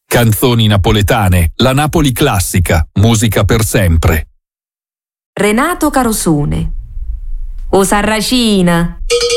Canzoni napoletane, la Napoli classica, musica per sempre. Renato Carosone. O Sarracina.